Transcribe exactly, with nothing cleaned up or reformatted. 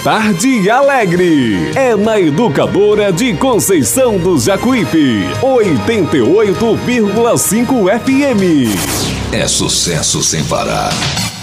Tarde Alegre. É na Educadora de Conceição do Jacuípe. oitenta e oito vírgula cinco F M. É sucesso sem parar.